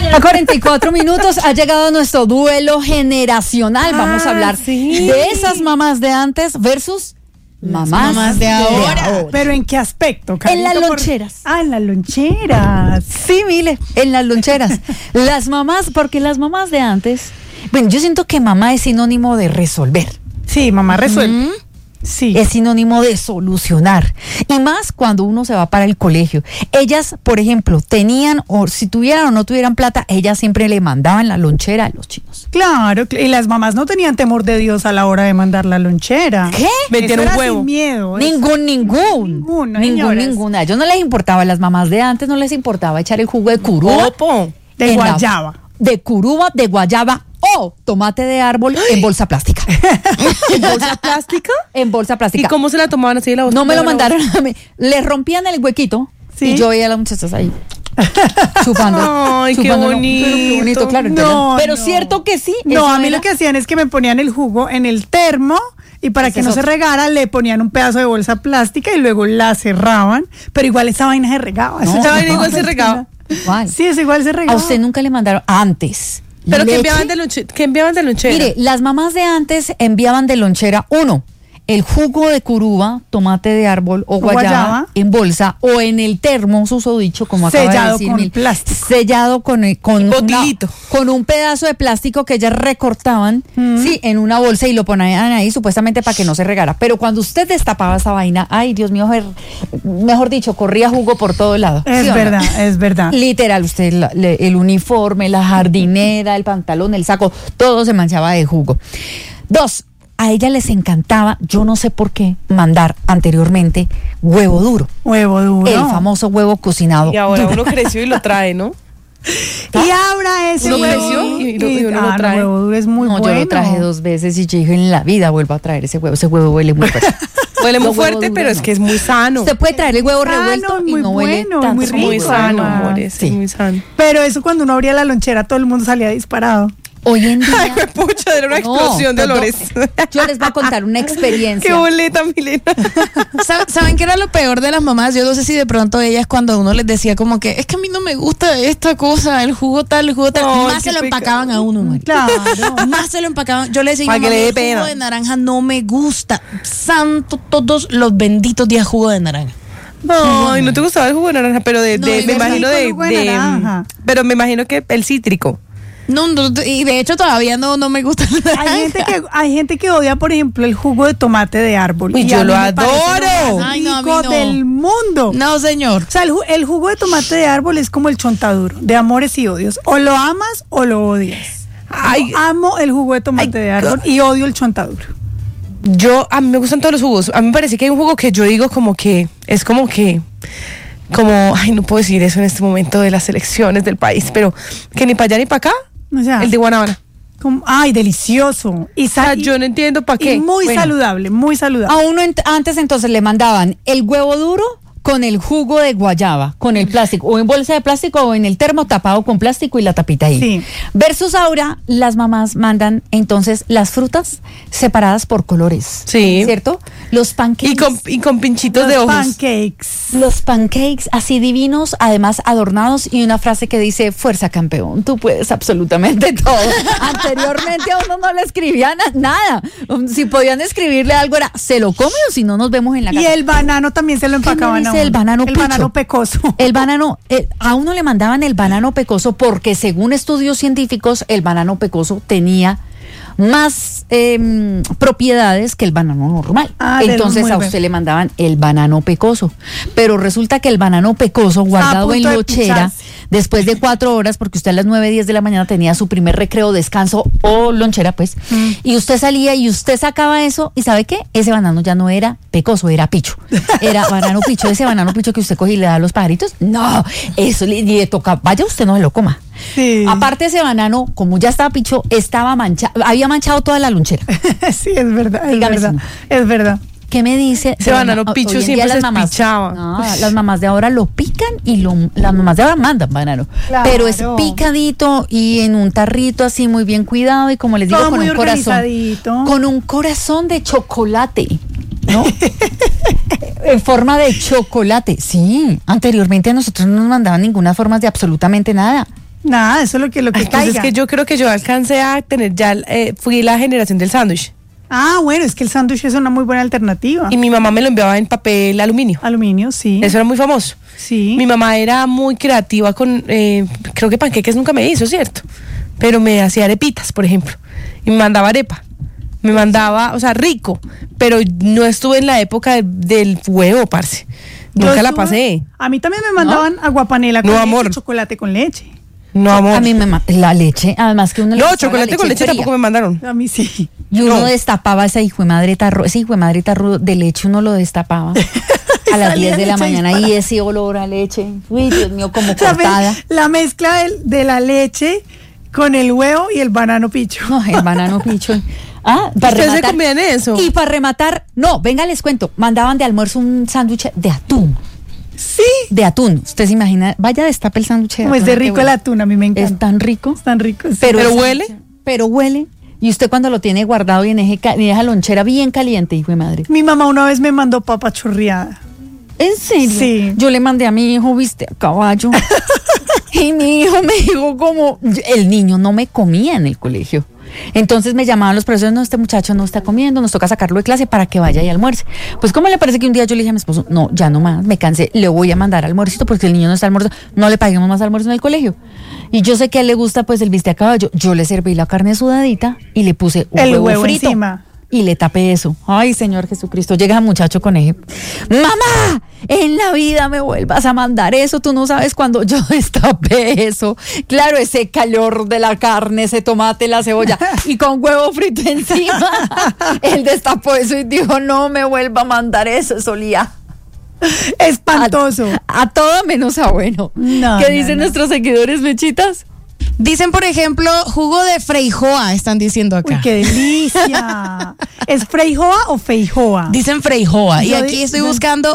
A 44 minutos ha llegado nuestro duelo generacional. Vamos a hablar de esas mamás de antes versus mamás de ahora. ¿Pero en qué aspecto, Carito? En las loncheras. En las loncheras. Sí, mire, en las loncheras. Las mamás, porque las mamás de antes... Bueno, yo siento que mamá es sinónimo de resolver. Sí, mamá resuelve. Sí. Es sinónimo de solucionar. Y más cuando uno se va para el colegio. Ellas, por ejemplo, tenían, o si tuvieran o no tuvieran plata, ellas siempre le mandaban la lonchera a los chinos. Claro, y las mamás no tenían temor de Dios a la hora de mandar la lonchera. ¿Qué? Metían un huevo. Sin miedo. Ninguna. A ellos no les importaba, las mamás de antes no les importaba echar el jugo de curuba. De guayaba. De curuba, de guayaba o tomate de árbol en bolsa plástica. ¿En bolsa plástica? En bolsa plástica. ¿Y cómo se la tomaban así de la bolsa? No me lo mandaron a mí. Le rompían el huequito y yo veía a las muchachas ahí chupando. Ay, qué bonito. Qué bonito, claro. Pero cierto que sí. No, a mí lo que hacían es que me ponían el jugo en el termo y para que no se regara le ponían un pedazo de bolsa plástica y luego la cerraban, pero igual esa vaina se regaba. Esa vaina igual se regaba. Igual. Sí, es igual se regaba. A usted nunca le mandaron antes. ¿Pero qué enviaban de lonchera? Mire, las mamás de antes enviaban de lonchera el jugo de curuba, tomate de árbol o guayaba en bolsa o en el termo, susodicho, como acaba de decir. Con plástico. Sellado con un pedazo de plástico que ellas recortaban en una bolsa y lo ponían ahí supuestamente para que no se regara. Pero cuando usted destapaba esa vaina, ay, Dios mío, mejor dicho, corría jugo por todo lado. Es verdad, es verdad. Literal, usted el uniforme, la jardinera, el pantalón, el saco, todo se manchaba de jugo. 2. A ella les encantaba, yo no sé por qué, mandar anteriormente huevo duro. Huevo duro. El famoso huevo cocinado. Y ahora uno creció y lo trae, ¿no? Y ahora ese uno creció y uno lo trae. Huevo duro es muy bueno. Yo lo traje 2 veces y yo dije, en la vida vuelvo a traer ese huevo. Ese huevo huele muy fuerte. Huele muy fuerte, pero es que es muy sano. Usted puede traer el huevo revuelto y no huele tanto. Muy rico, muy sano, amores. Sí, muy sano. Pero eso cuando uno abría la lonchera todo el mundo salía disparado. Hoy en día... Ay, pucha, era una explosión de olores. Yo les voy a contar una experiencia. ¡Qué boleta, Milena! ¿Saben qué era lo peor de las mamás? Yo no sé si de pronto ellas cuando uno les decía como que es que a mí no me gusta esta cosa, el jugo tal, más se lo empacaban a uno. Claro. Más se lo empacaban. Yo le decía, para que le dé el pena. jugo de naranja no me gusta. Santo, todos los benditos días jugo de naranja. Ay, no te gustaba el jugo de naranja, pero me imagino pero me imagino que el cítrico. No, y de hecho todavía no me gusta. Hay gente que odia, por ejemplo, el jugo de tomate de árbol. Y yo lo adoro. Ay, no, rico del mundo. No, señor. O sea, el jugo de tomate de árbol es como el chontaduro, de amores y odios. O lo amas o lo odias. Yo amo el jugo de tomate de árbol y odio el chontaduro. A mí me gustan todos los jugos. A mí me parece que hay un jugo que yo digo como, ay, no puedo decir eso en este momento de las elecciones del país, pero que ni para allá ni para acá. O sea, el de Guanábana. Ay, delicioso. Yo no entiendo para qué. Y muy saludable, muy saludable. A uno antes entonces le mandaban el huevo duro con el jugo de guayaba, con el plástico, o en bolsa de plástico o en el termo tapado con plástico y la tapita ahí. Sí. Versus ahora, las mamás mandan entonces las frutas separadas por colores. Sí. ¿Cierto? Los pancakes. Y con pinchitos de ojos. Los pancakes así divinos, además adornados, y una frase que dice, fuerza campeón, tú puedes absolutamente todo. Anteriormente a uno no le escribían nada. Si podían escribirle algo era, se lo come o si no nos vemos en la casa. Y el banano también se lo empacaban a uno. El banano pecoso. El banano, a uno le mandaban el banano pecoso porque según estudios científicos, el banano pecoso tenía más propiedades que el banano normal. Entonces a usted le mandaban el banano pecoso. Pero resulta que el banano pecoso guardado en lonchera, después de 4 horas, porque usted a las 9:10 de la mañana tenía su primer recreo, descanso o lonchera, pues, y usted salía y usted sacaba eso, y ¿sabe qué? Ese banano ya no era pecoso, era picho. Era banano picho, ese banano picho que usted coge y le da a los pajaritos. No, eso le toca, vaya usted no se lo coma. Sí. Aparte ese banano, como ya estaba picho, estaba manchado, había manchado toda la lonchera. Sí, es verdad, Dígame, es verdad. ¿Qué me dice? Ese banano picho siempre se espichaba. No, las mamás de ahora lo pican y las mamás de ahora mandan banano. Claro. Pero es picadito y en un tarrito así muy bien cuidado y como les digo, con un corazón. Con un corazón de chocolate. ¿No? En forma de chocolate. Sí, anteriormente a nosotros no nos mandaban ninguna forma de absolutamente nada. Nada, eso es lo que Entonces es que yo creo que yo alcancé a tener ya, fui la generación del sándwich. Ah, bueno, es que el sándwich es una muy buena alternativa. Y mi mamá me lo enviaba en papel aluminio. Aluminio, sí. Eso era muy famoso. Sí. Mi mamá era muy creativa con, creo que panqueques nunca me hizo, ¿cierto? Pero me hacía arepitas, por ejemplo. Y me mandaba arepa. Me mandaba, o sea, rico. Pero no estuve en la época del huevo, parce. Nunca la pasé. A mí también me mandaban aguapanela con leche, chocolate con leche. No, amor. A mí la leche, además que uno no, chocolate con leche tampoco me mandaron. A mí sí. Y uno destapaba ese hijo de madre tarro de leche, uno lo destapaba a las 10 de la mañana y ese olor a leche. Uy, Dios mío, como cortada. La mezcla de la leche con el huevo y el banano picho. No, el banano picho. Para ¿ustedes se comían eso? Y para rematar, no, venga, les cuento, mandaban de almuerzo un sándwich de atún. Sí. De atún. Usted se imagina, vaya, destape el sándwich de atún. Como es de rico el atún, a mí me encanta. Es tan rico. Es tan rico. Sí. Pero huele. Pero huele. Y usted cuando lo tiene guardado y en esa lonchera bien caliente, hijo de madre. Mi mamá una vez me mandó papa chorreada. ¿En serio? Sí. Yo le mandé a mi hijo, viste, a caballo. Y mi hijo me dijo como, el niño no me comía en el colegio. Entonces me llamaban los profesores, no, este muchacho no está comiendo, nos toca sacarlo de clase para que vaya y almuerce. Pues ¿cómo le parece que un día yo le dije a mi esposo, no, ya no más, me cansé, le voy a mandar almuercito porque el niño no está almuerzo, no le paguemos más almuerzo en el colegio? Y yo sé que a él le gusta pues el bistec a caballo, yo le serví la carne sudadita y le puse un huevo frito encima. Y le tapé eso. Ay, Señor Jesucristo, llega el muchacho con eje. ¡Mamá! En la vida me vuelvas a mandar eso. Tú no sabes cuando yo destapé eso. Claro, ese calor de la carne, ese tomate, la cebolla y con huevo frito encima. Él destapó eso y dijo, no me vuelva a mandar eso. Solía espantoso. A todo menos a bueno. No, ¿Qué dicen nuestros seguidores, Mechitas? Dicen, por ejemplo, jugo de freijoa, están diciendo acá. Uy, qué delicia. ¿Es freijoa o feijoa? Dicen freijoa. Y aquí estoy buscando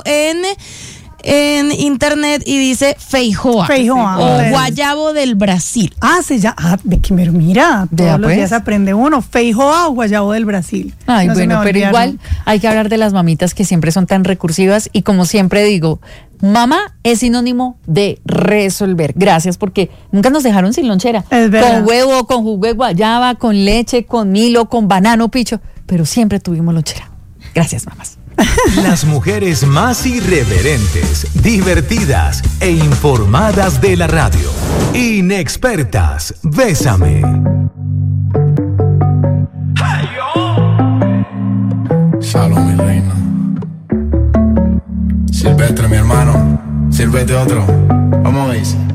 en internet y dice feijoa. Feijoa. O guayabo del Brasil. De que mira, todos los días aprende uno. Feijoa o guayabo del Brasil. Ay, bueno, pero igual hay que hablar de las mamitas que siempre son tan recursivas y como siempre digo, mamá es sinónimo de resolver. Gracias, porque nunca nos dejaron sin lonchera. Es verdad. Con huevo, con jugo de guayaba, con leche, con milo, con banano picho, pero siempre tuvimos lonchera. Gracias, mamás. Las mujeres más irreverentes, divertidas e informadas de la radio. Inexpertas, Bésame. Salud, mi reina. Silvestre, mi hermano. Sírvete otro. Vamos a ver.